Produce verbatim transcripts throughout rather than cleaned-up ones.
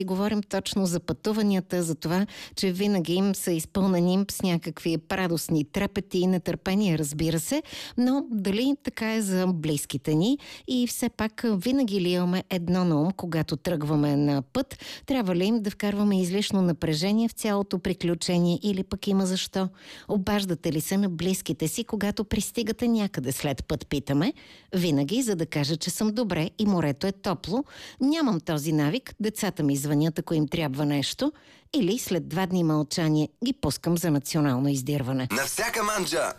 И говорим точно за пътуванията, за това, че винаги им са изпълнени с някакви радостни трепети и нетърпение, разбира се, но дали така е за близките ни и все пак винаги ли имаме едно на ум, когато тръгваме на път, трябва ли им да вкарваме излишно напрежение в цялото приключение или пък има защо? Обаждате ли се на близките си, когато пристигате някъде след път, питаме? Винаги, за да кажа, че съм добре и морето е топло. Нямам този навик, децата ми звънят, ако им трябва нещо, или след два дни мълчание ги пускам за национално издирване. На всяка манджа!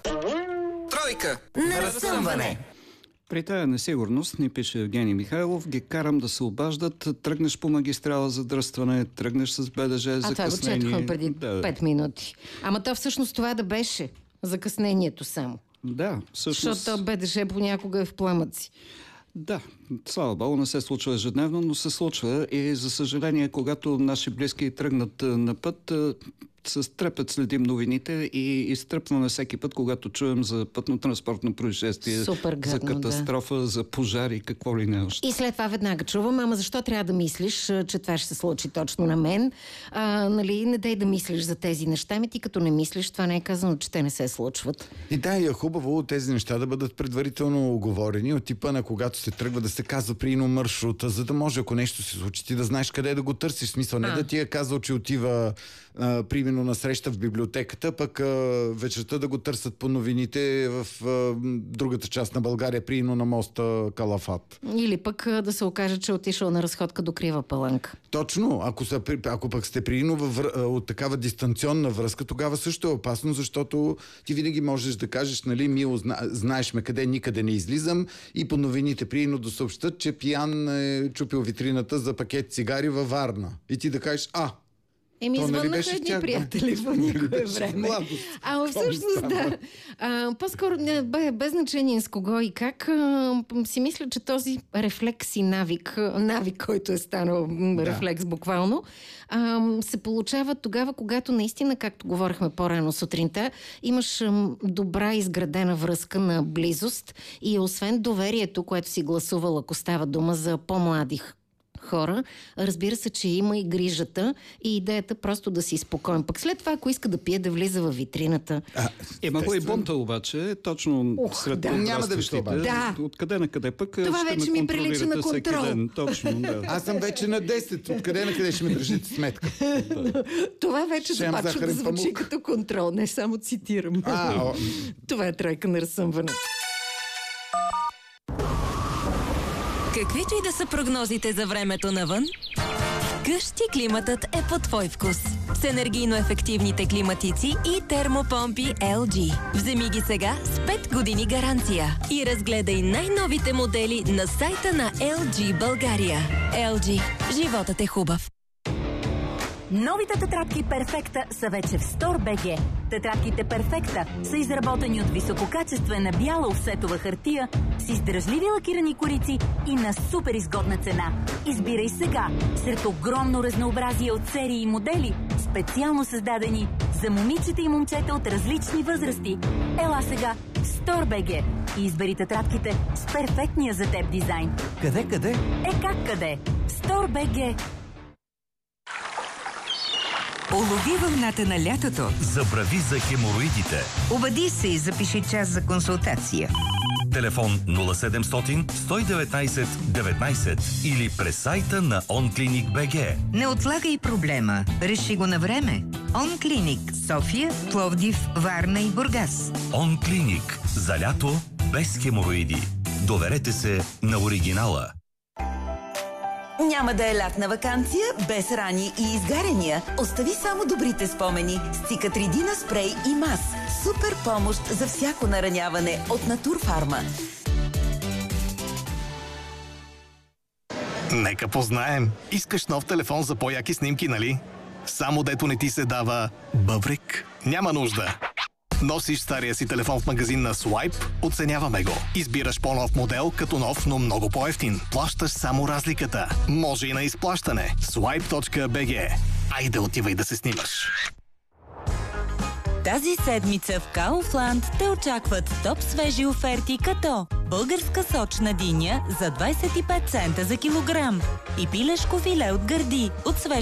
Тройка! На разсъмване! При тая несигурност, ни пише Евгений Михайлов, ги карам да се обаждат, тръгнеш по магистрала за дръстване, тръгнеш с БДЖ, закъснение. А това го четохме преди да. пет минути. Ама то всъщност това да беше закъснението само. Да, всъщност... Защото БДЖ понякога е в пламъци. Да, слава богу, не се случва ежедневно, но се случва и за съжаление, когато наши близки тръгнат на път, с трепет следим новините и изтръпваме всеки път, когато чуем за пътно-транспортно происшествие, гадно, за катастрофа, да. За пожари, какво ли не още. И след това веднага чувам, ама защо трябва да мислиш, че това ще се случи точно на мен? А, нали, не дай да мислиш за тези неща, ми ти като не мислиш, това не е казано, че те не се случват. И да, и е хубаво тези неща да бъдат предварително оговорени, от типа на когато се тръгва да се казва прино маршрута, за да може, ако нещо се случи, ти да знаеш къде да го търсиш. Смисъл, не а. да ти е казал, че отива а, примерно на среща в библиотеката, пък а, вечерта да го търсят по новините в а, другата част на България, прино на моста Калафат. Или пък а, да се окаже, че отишъл на разходка до Крива Паланка. Точно. Ако, са, ако пък сте прино от такава дистанционна връзка, тогава също е опасно, защото ти винаги можеш да кажеш, нали, Мило, зна, знаеш ме къде, никъде не излизам, и по новините прино да съобщат, че пиян е чупил витрината за пакет цигари във Варна. И ти да кажеш, а, Еми, звъннаха едни тя... приятели по никое време. А всъщност, да. А, по-скоро, бе, без значение с кого и как, а, си мисля, че този рефлекс и навик, навик, който е станал да. рефлекс буквално, а, се получава тогава, когато наистина, както говорихме по-рано сутринта, имаш а, добра изградена връзка на близост и освен доверието, което си гласувал, ако става дума за по-млади хора, разбира се, че има и грижата и идеята просто да си спокоен. Пък след това, ако иска да пие, да влиза във витрината. А, има го и бунта обаче, точно Ух, сред да. подрастващите. Да. Откъде на къде пък това ще вече ме ми прилича на контрол. Ден. Точно, да. Аз съм вече на десет. Откъде на къде ще ми държите сметка? Това вече започва да звучи памук. Като контрол. Не само цитирам. А, о... Това е тройка на разсъмване. Каквито и да са прогнозите за времето навън, вкъщи климатът е по твой вкус. С енергийно ефективните климатици и термопомпи Ел Джи. Вземи ги сега с пет години гаранция и разгледай най-новите модели на сайта на Ел Джи България. Ел Джи. Животът е хубав. Новите тетрадки Перфекта са вече в Store.bg. Тетрадките Перфекта са изработени от висококачествена бяла офсетова хартия с издръжливи лакирани корици и на супер изгодна цена. Избирай сега сред огромно разнообразие от серии и модели, специално създадени за момичета и момчета от различни възрасти. Ела сега в Store.bg и избери тетрадките с перфектния за теб дизайн. Къде, къде? Е как къде? Store.bg. Улови вълната на лятото. Забрави за хемороидите. Обади се и запиши час за консултация. Телефон нула седемстотин сто и деветнайсет деветнайсет или през сайта на онклиник точка бг. Не отлагай проблема. Реши го на време. Онклиник София, Пловдив, Варна и Бургас. Онклиник. За лято без хемороиди. Доверете се на оригинала. Няма да е лятна ваканция без рани и изгаряния. Остави само добрите спомени с Цикатридина спрей и мас. Супер помощ за всяко нараняване от Натурфарма. Нека познаем. Искаш нов телефон за по-яки снимки, нали? Само дето не ти се дава бъбрик? Няма нужда. Носиш стария си телефон в магазин на Swipe, оценяваме го. Избираш по-нов модел, като нов, но много по-евтин. Плащаш само разликата. Може и на изплащане. Swipe точка бг. Айде отивай да се снимаш. Тази седмица в Kaufland те очакват топ свежи оферти като българска сочна диня за двадесет и пет цента за килограм и пилешко филе от гърди от свеж